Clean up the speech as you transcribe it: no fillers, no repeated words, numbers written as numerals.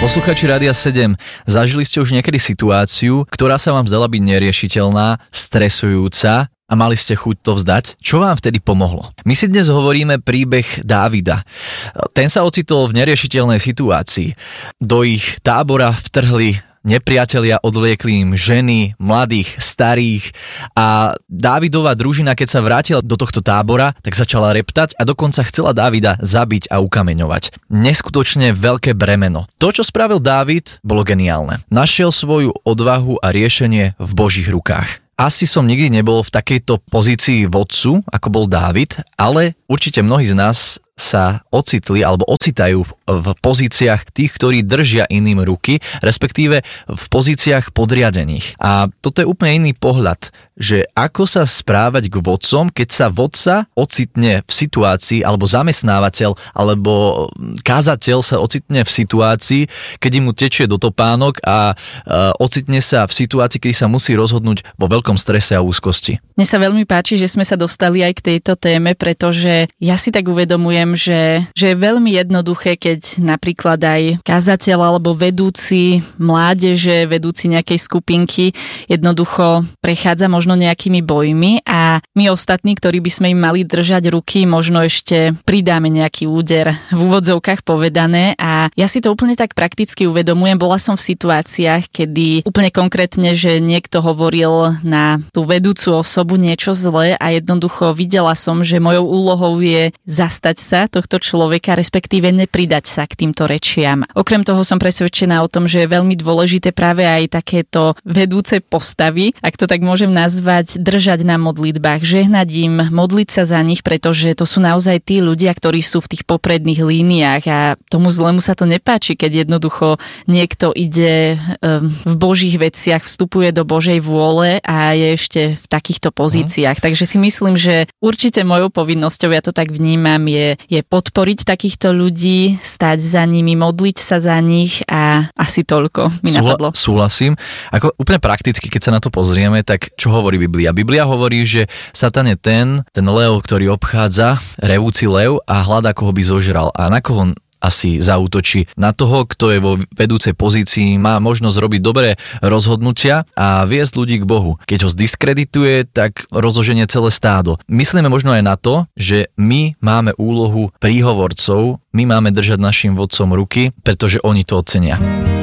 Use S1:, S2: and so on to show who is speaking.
S1: Poslucháči Rádia 7, zažili ste už niekedy situáciu, ktorá sa vám zdala byť neriešiteľná, stresujúca a mali ste chuť to vzdať? Čo vám vtedy pomohlo? My si dnes hovoríme príbeh Dávida. Ten sa ocitol v neriešiteľnej situácii. Do ich tábora vtrhli nepriatelia, odvliekli im ženy, mladých, starých a Dávidova družina, keď sa vrátila do tohto tábora, tak začala reptať a dokonca chcela Dávida zabiť a ukameňovať. Neskutočne veľké bremeno. To, čo spravil Dávid, bolo geniálne. Našiel svoju odvahu a riešenie v Božích rukách. Asi som nikdy nebol v takejto pozícii vodcu, ako bol Dávid, ale určite mnohí z nás sa ocitli alebo ocitajú v pozíciách tých, ktorí držia iným ruky, respektíve v pozíciách podriadených. A toto je úplne iný pohľad, že ako sa správať k vodcom, keď sa vodca ocitne v situácii, alebo zamestnávateľ, alebo kázateľ sa ocitne v situácii, keď mu tečie do topánok a ocitne sa v situácii, kedy sa musí rozhodnúť vo veľkom strese a úzkosti.
S2: Mne sa veľmi páči, že sme sa dostali aj k tejto téme, pretože ja si tak uvedomujem, že je veľmi jednoduché, keď napríklad aj kazateľ alebo vedúci mládeže, vedúci nejakej skupinky jednoducho prechádza možno nejakými bojmi a my ostatní, ktorí by sme im mali držať ruky, možno ešte pridáme nejaký úder, v úvodzovkách povedané, a ja si to úplne tak prakticky uvedomujem. Bola som v situáciách, kedy úplne konkrétne, že niekto hovoril na tú vedúcu osobu niečo zlé a jednoducho videla som, že mojou úlohou je zastať sa tohto človeka, respektíve nepridať sa k týmto rečiam. Okrem toho som presvedčená o tom, že je veľmi dôležité práve aj takéto vedúce postavy, ak to tak môžem nazvať, držať na modlitbách, žehnať im, modliť sa za nich, pretože to sú naozaj tí ľudia, ktorí sú v tých popredných líniách a tomu zlému sa to nepáči, keď jednoducho niekto ide v Božích veciach, vstupuje do Božej vôle a je ešte v takýchto pozíciách. Takže si myslím, že určite mojou povinnosťou, ja to tak vnímam, je podporiť takýchto ľudí, stať za nimi, modliť sa za nich a asi toľko mi napadlo.
S1: Súhlasím. Ako úplne prakticky, keď sa na to pozrieme, tak čo hovorí Biblia? Biblia hovorí, že Satan je ten lev, ktorý obchádza, revúci lev a hľadá, koho by zožral. A na koho asi zaútočí? Na toho, kto je vo vedúcej pozícii, má možnosť robiť dobré rozhodnutia a viesť ľudí k Bohu. Keď ho zdiskredituje, tak rozoženie celé stádo. Myslíme možno aj na to, že my máme úlohu príhovorcov, my máme držať našim vodcom ruky, pretože oni to ocenia.